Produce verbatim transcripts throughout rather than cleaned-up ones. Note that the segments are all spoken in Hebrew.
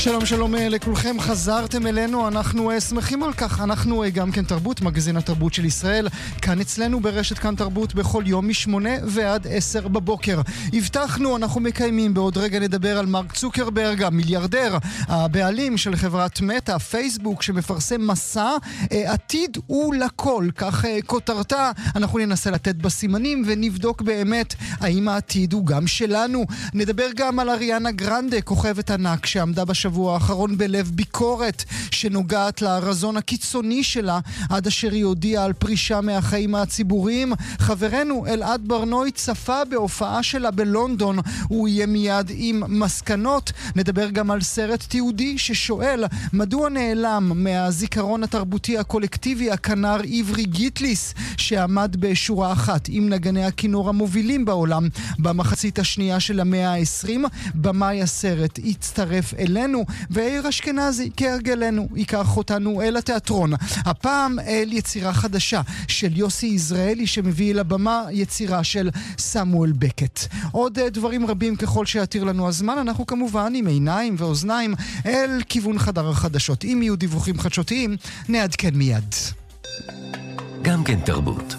שלום שלום לכולכם, חזרתם אלינו, אנחנו שמחים על כך. אנחנו גם כן תרבות, מגזין התרבות של ישראל, כאן אצלנו ברשת כאן תרבות בכל יום משמונה ועד עשר בבוקר. הבטחנו, אנחנו מקיימים, בעוד רגע נדבר על מרק צוקרברג, המיליארדר, הבעלים של חברת מטא, פייסבוק, שמפרסם מסע עתיד הוא לכל, כך כותרתה. אנחנו ננסה לתת בסימנים ונבדוק באמת האם העתיד הוא גם שלנו. נדבר גם על אריאנה גרנדה, כוכבת ענק שעמדה בשבוע בשבוע האחרון בלב ביקורת שנוגעת לרזון הקיצוני שלה, עד אשר היא הודיעה על פרישה מהחיים הציבוריים. חברנו אלעד ברנוי צפה בהופעה שלה בלונדון, הוא יהיה מיד עם מסקנות. נדבר גם על סרט תיעודי ששואל מדוע נעלם מהזיכרון התרבותי הקולקטיבי הכנר עברי גיטליס, שעמד בשורה אחת עם נגני הכינור המובילים בעולם במחצית השנייה של המאה ה-עשרים. במאי הסרט יצטרף אלינו, ואיר אשכנזי כהרגלנו ייקח אותנו אל התיאטרון, הפעם אל יצירה חדשה של יוסי יזרעאלי, שמביא לבמה יצירה של סמואל בקט. עוד דברים רבים ככל שיתיר לנו הזמן. אנחנו כמובן עם עיניים ואוזניים אל כיוון חדר החדשות. אם יהיו דיווחים חדשותיים נעדכן מיד. גם כן תרבות.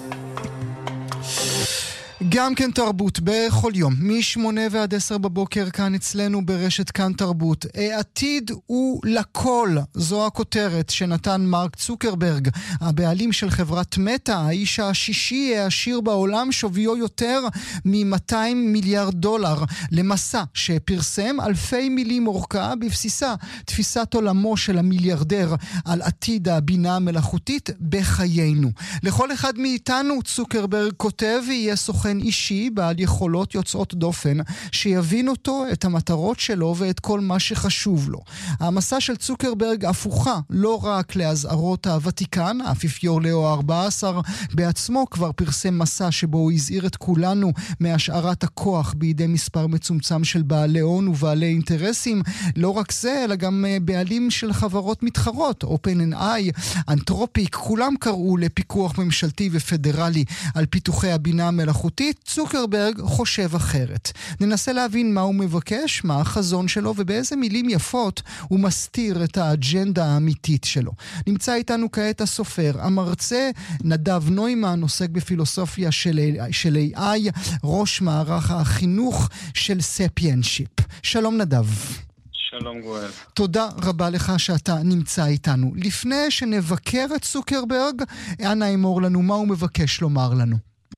גם כן תרבות בכל יום משמונה ועד עשר בבוקר, כאן אצלנו ברשת כאן תרבות. עתיד הוא לכל, זו הכותרת שנתן מרק צוקרברג, הבעלים של חברת מטא, האיש השישי העשיר בעולם, שוויו יותר מ-מאתיים מיליארד דולר, למסע שפרסם אלפי מילים אורכה, בבסיסה תפיסת עולמו של המיליארדר על עתיד הבינה המלאכותית בחיינו. לכל אחד מאיתנו צוקרברג כותב ויהיה סוכן אישי בעל יכולות יוצאות דופן, שיבין אותו, את המטרות שלו ואת כל מה שחשוב לו. המסע של צוקרברג הפוכה לא רק להזהרות הוותיקן, האפיפיור לאו ה-ארבע עשרה בעצמו כבר פרסם מסע שבו הוא הזהיר את כולנו מהשארת הכוח בידי מספר מצומצם של בעלי הון ובעלי אינטרסים. לא רק זה, אלא גם בעלים של חברות מתחרות, OpenAI, אנתרופיק, כולם קראו לפיקוח ממשלתי ופדרלי על פיתוחי הבינה המלאכותית. צוקרברג חושב אחרת. ננסה להבין מה הוא מבקש, מה החזון שלו, ובאיזה מילים יפות הוא מסתיר את האג'נדה האמיתית שלו. נמצא איתנו כעת הסופר, המרצה נדב נוימן, עוסק בפילוסופיה של, של איי איי, ראש מערך החינוך של ספיאנשיפ. שלום נדב. שלום גואל. תודה רבה לך שאתה נמצא איתנו. לפני שנבקר את צוקרברג, אנא אמור לנו מה הוא מבקש לומר לנו.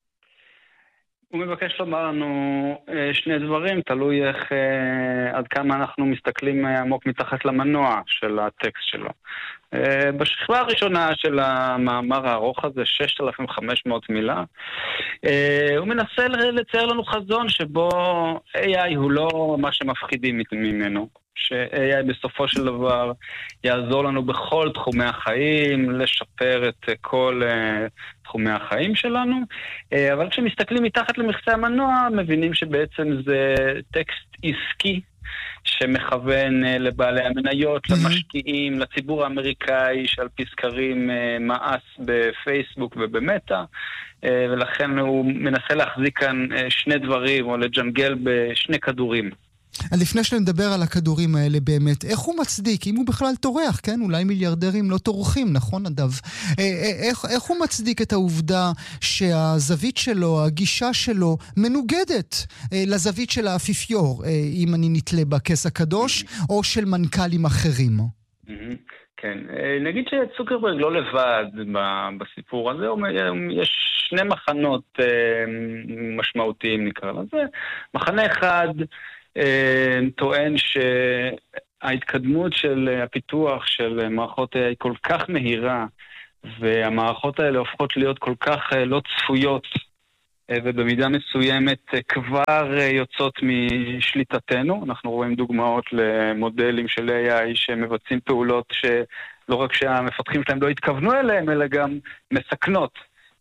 הוא מבקש לומר לנו שני דברים, תלוי איך, עד כמה אנחנו מסתכלים עמוק מתחת למנוע של הטקסט שלו. בשכבה הראשונה של המאמר הארוך הזה, ששת אלפים וחמש מאות מילה, הוא מנסה לצייר לנו חזון שבו איי איי הוא לא מה שמפחידים ממנו. ש-איי איי בסופו של דבר יעזור לנו בכל תחומי החיים, לשפר את כל uh, תחומי החיים שלנו, uh, אבל כשמסתכלים מתחת למכסה המנוע, מבינים שבעצם זה טקסט עסקי, שמכוון uh, לבעלי המניות, mm-hmm. למשקיעים, לציבור האמריקאי, שעל פי סקרים uh, מאס בפייסבוק ובמטא, uh, ולכן הוא מנסה להחזיק כאן uh, שני דברים, או לג'נגל בשני כדורים. לפני שנדבר על הכדורים האלה באמת, איך הוא מצדיק, אם הוא בכלל תורח, כן? אולי מיליארדרים לא תורחים, נכון נדב? איך, איך הוא מצדיק את העובדה שהזווית שלו, הגישה שלו, מנוגדת לזווית של האפיפיור, אם אני נתלה בכס הקדוש, או של מנכ"לים אחרים? כן, נגיד שצוקרברג לא לבד בסיפור הזה, יש שני מחנות משמעותיים נקרא לזה. מחנה אחד טוען שההתקדמות של הפיתוח של מערכות היא כל כך מהירה, והמערכות האלה הופכות להיות כל כך לא צפויות, ובמידה מסוימת כבר יוצאות משליטתנו. אנחנו רואים דוגמאות למודלים של איי איי שמבצעים פעולות שלא רק שהמפתחים שלהם לא התכוונו אליהם, אלא גם מסכנות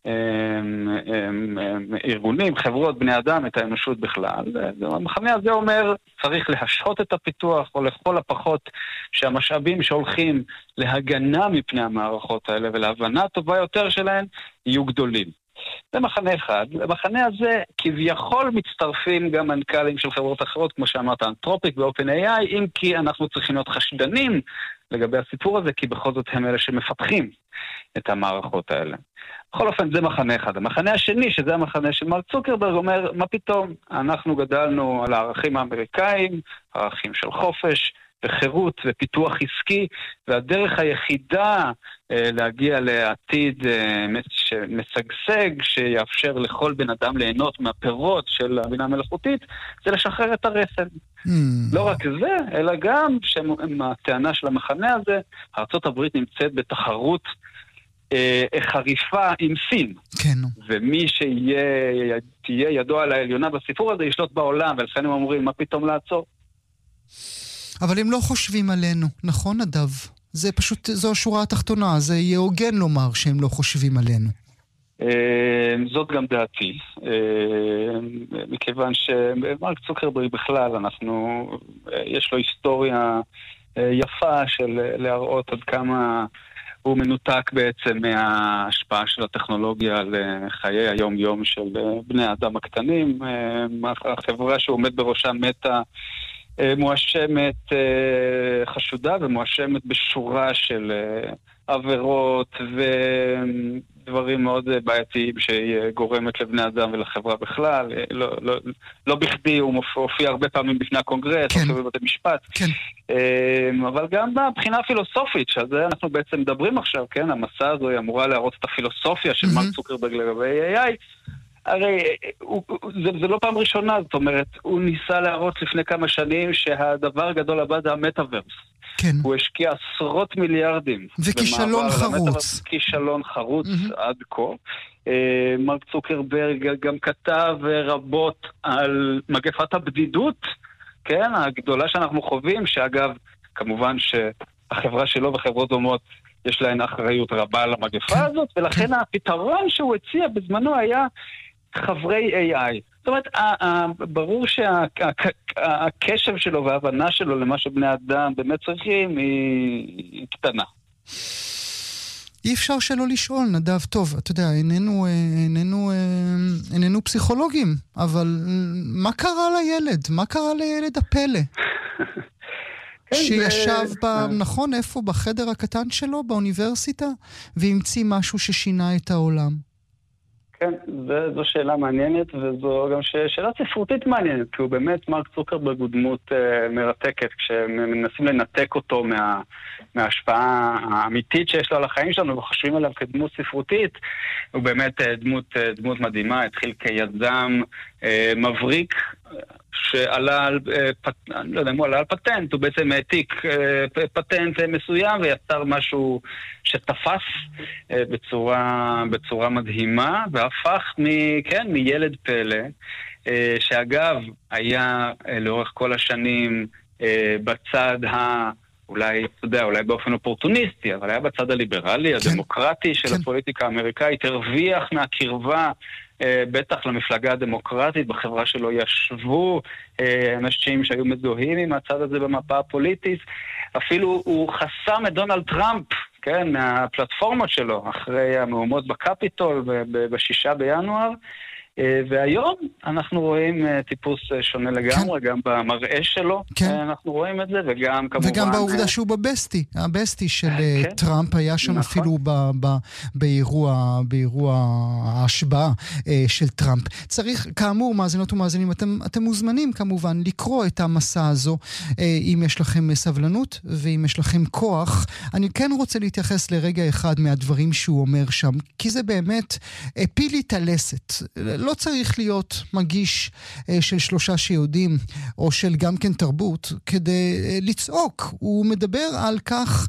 ארגונים, חברות, בני אדם, את האנושות בכלל. המחנה הזה אומר, צריך להשהות את הפיתוח, או לכל הפחות שהמשאבים שהולכים להגנה מפני המערכות האלה ולהבנה טובה יותר שלהן, יהיו גדולים. זה מחנה אחד. למחנה הזה כביכול מצטרפים גם מנכ"לים של חברות אחרות, כמו שאמרת, אנתרופיק ו-OpenAI, אם כי אנחנו צריכים להיות חשדנים לגבי הסיפור הזה, כי בכל זאת הם אלה שמפתחים את המערכות האלה. בכל אופן, זה מחנה אחד. המחנה השני, שזה המחנה של מרק צוקרברג, אומר, מה פתאום? אנחנו גדלנו על הערכים האמריקאים, ערכים של חופש, וחירות ופיתוח עסקי, והדרך היחידה אה, להגיע לעתיד אה, משגשג, שיאפשר לכל בן אדם ליהנות מהפירות של הבינה המלאכותית, זה לשחרר את הרסן. Mm. לא רק זה, אלא גם שהטענה של המחנה הזה, ארצות הברית נמצאת בתחרות אה, חריפה עם סין. כן. ומי שתהיה ידו על העליונה בסיפור הזה, ישלוט בעולם, ולכן הם אומרים, מה פתאום לעצור? אבל הם לא חושבים עלינו, נכון נדב? זה פשוט, זו השורה התחתונה, זה יהיה הוגן לומר שהם לא חושבים עלינו. זאת גם דעתי, מכיוון שמרק צוקרברג בכלל, אנחנו, יש לו היסטוריה יפה של להראות עד כמה הוא מנותק בעצם מההשפעה של הטכנולוגיה על חיי היום-יום של בני האדם הקטנים. החברה שהוא עומד בראשה מתה, מואשמת חשודה ומואשמת בשורה של עבירות ודברים מאוד בעייתיים שהיא גורמת לבני אדם ולחברה בכלל. לא, לא, לא בכדי הוא מופיע הרבה פעמים בפני הקונגרס, כן. או בבתי משפט. כן. אבל גם בבחינה הפילוסופית, שזה אנחנו בעצם מדברים עכשיו, כן? המסע הזו היא אמורה להראות את הפילוסופיה של מרק צוקרברג לגבי איי איי. הרי הוא, זה, זה לא פעם ראשונה, זאת אומרת, הוא ניסה להראות לפני כמה שנים שהדבר הגדול הבא זה המטאברס. כן. הוא השקיע עשרות מיליארדים. וכישלון חרוץ. כישלון חרוץ mm-hmm. עד כה. אה, מרק צוקרברג גם כתב רבות על מגפת הבדידות, כן, הגדולה שאנחנו חווים, שאגב, כמובן שהחברה שלו וחברות דומות, יש להן אחריות רבה על המגפה כן. הזאת, ולכן כן. הפתרון שהוא הציע בזמנו היה חברי איי איי. זאת אומרת, ברור שהקשב שלו וההבנה שלו למה שבני אדם באמת צריכים היא קטנה. אי אפשר שלא לשאול, נדב, טוב, אתה יודע, איננו, איננו, איננו פסיכולוגים, אבל מה קרה לילד? מה קרה לילד הפלא? שישב ב... נכון, איפה? בחדר הקטן שלו, באוניברסיטה, והמציא משהו ששינה את העולם. כן, זו שאלה מעניינת, וזו גם שאלה ספרותית מעניינת, כי הוא באמת, מרק צוקרברג הוא דמות מרתקת, כשמנסים לנתק אותו מה, מההשפעה האמיתית שיש לו על החיים שלנו, וחושבים עליו כדמות ספרותית, הוא באמת דמות, דמות מדהימה, התחיל כיזם מבריק, שעלה על, אני לא יודע אם הוא עלה על פטנט, הוא בעצם העתיק פטנט מסוים ויצר משהו שתפס בצורה, בצורה מדהימה, והפך מ, כן, מילד פלא, שאגב היה לאורך כל השנים בצד ה... אולי, אתה יודע, אולי באופן אופורטוניסטי, אבל היה בצד הליברלי, כן. הדמוקרטי של כן. הפוליטיקה האמריקאית, הרוויח מהקרבה, אה, בטח למפלגה הדמוקרטית, בחברה שלו ישבו אה, אנשים שהיו מזוהים עם הצד הזה במפה הפוליטית, אפילו הוא חסם את דונלד טראמפ, כן, מהפלטפורמות שלו, אחרי המהומות בקפיטול, בשישה בינואר, והיום אנחנו רואים טיפוס שונה לגמרי, כן. גם במראה שלו, כן. אנחנו רואים את זה, וגם כמובן... וגם בעובדה שהוא בבסטי, הבסטי של כן. טראמפ היה שם נכון. אפילו ב, ב, באירוע, באירוע ההשבעה של טראמפ. צריך, כאמור, מאזינות ומאזינים, אתם, אתם מוזמנים כמובן לקרוא את המסע הזו, אם יש לכם סבלנות, ואם יש לכם כוח. אני כן רוצה להתייחס לרגע אחד מהדברים שהוא אומר שם, כי זה באמת פיל התעלסת. לא צריך להיות מגיש אה, של שלושה שיודעים, או של גם כן תרבות, כדי אה, לצעוק. הוא מדבר על כך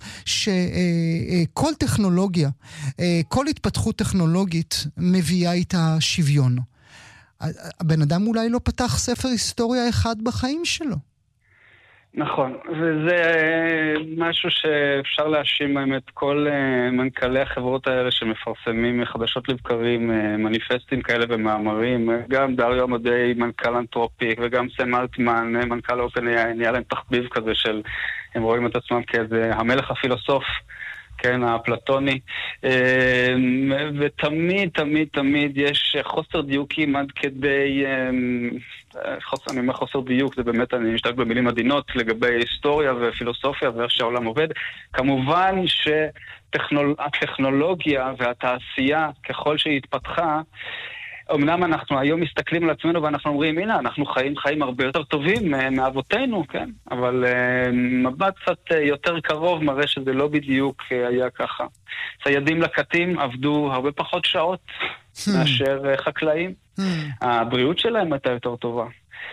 שכל אה, אה, טכנולוגיה, אה, כל התפתחות טכנולוגית מביאה איתה שוויון. הבן אדם אולי לא פתח ספר היסטוריה אחד בחיים שלו. נכון, וזה משהו שאפשר להאשים בהם את כל מנכ"לי החברות האלה שמפרסמים חדשות לבקרים, מניפסטים כאלה ומאמרים, גם דריו עמודי, מנכ"ל אנתרופיק, וגם סם אלטמן, מנכ"ל OpenAI, נהיה להם תחביב כזה של, הם רואים את עצמם כאיזה המלך הפילוסוף, כן, האפלטוני, ותמיד, תמיד, תמיד יש חוסר דיוקים עד כדי, חוסר, אני אומר חוסר דיוק, זה באמת, אני משתמש במילים עדינות לגבי היסטוריה ופילוסופיה ואיך שהעולם עובד. כמובן שהטכנולוגיה והתעשייה, ככל שהיא התפתחה, אמנם אנחנו היום מסתכלים על עצמנו ואנחנו אומרים, הנה, אנחנו חיים חיים הרבה יותר טובים מאבותינו, כן? אבל uh, מבט קצת uh, יותר קרוב מראה שזה לא בדיוק uh, היה ככה. ציידים לקטים עבדו הרבה פחות שעות מאשר uh, חקלאים. הבריאות שלהם הייתה יותר טובה.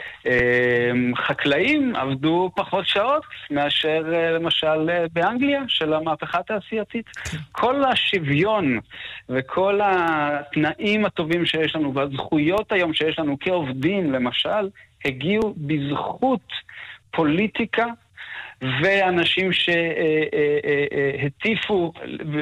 חקלאים עבדו פחות שעות מאשר למשל באנגליה של המהפכה התעשייתית. כל השוויון וכל התנאים הטובים שיש לנו והזכויות היום שיש לנו כעובדים למשל הגיעו בזכות פוליטיקה ואנשים שהטיפו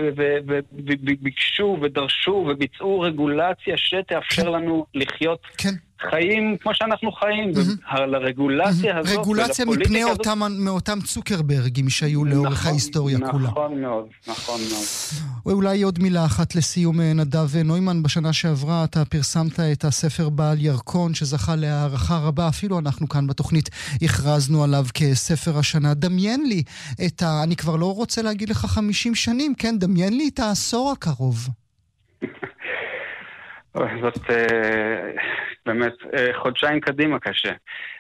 וביקשו ודרשו וביצעו רגולציה שתאפשר לנו לחיות חיים כמו שאנחנו חיים, לרגולציה הזאת. רגולציה מפני מאותם צוקרברגים שהיו לאורך ההיסטוריה כולה. נכון מאוד, נכון מאוד. אולי עוד מילה אחת לסיום, נדב נוימן, בשנה שעברה אתה פרסמת את הספר בעל ירקון שזכה להערכה רבה, אפילו אנחנו כאן בתוכנית הכרזנו עליו כספר השנה. דמיין לי את ה... אני כבר לא רוצה להגיד לך חמישים שנים, כן, דמיין לי את העשור הקרוב. זאת באמת חודשיים קדימה קשה.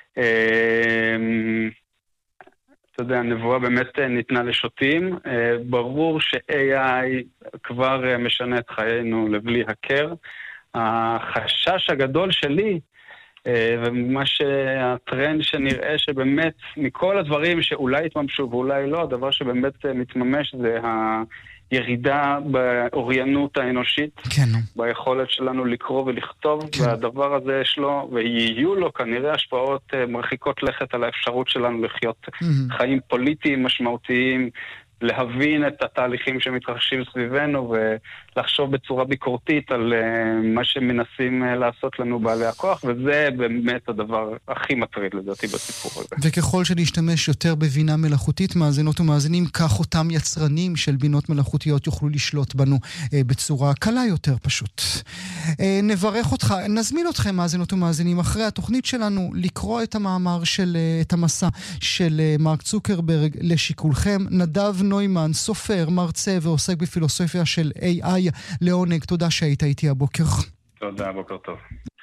אתה יודע, הנבואה באמת ניתנה לשוטים. ברור ש-איי איי כבר משנה את חיינו לבלי הכר. החשש הגדול שלי, ומה שהטרנד שנראה שבאמת מכל הדברים שאולי יתממשו ואולי לא, הדבר שבאמת מתממש זה הירידה באוריינות האנושית, כן. ביכולת שלנו לקרוא ולכתוב, כן. והדבר הזה יש לו, ויהיו לו כנראה השפעות מרחיקות לכת על האפשרות שלנו לחיות mm-hmm. חיים פוליטיים משמעותיים, להבין את התהליכים שמתרחשים סביבנו ולחשוב בצורה ביקורתית על uh, מה שמנסים uh, לעשות לנו בעלי הכוח, וזה באמת הדבר הכי מטריד לדעתי בסיפור הזה. וככל שנשתמש יותר בבינה מלאכותית, מאזינות ומאזינים, כך אותם יצרנים של בינות מלאכותיות יוכלו לשלוט בנו uh, בצורה קלה יותר פשוט. Uh, נברך אותך, נזמין אתכם מאזינות ומאזינים אחרי התוכנית שלנו לקרוא את המאמר של, uh, את המסע של uh, מרק צוקרברג לשיקולכם. נדב נוימן, סופר, מרצה ועוסק בפילוסופיה של איי איי, לעונג, תודה שהיית איתי הבוקר. תודה, בוקר טוב.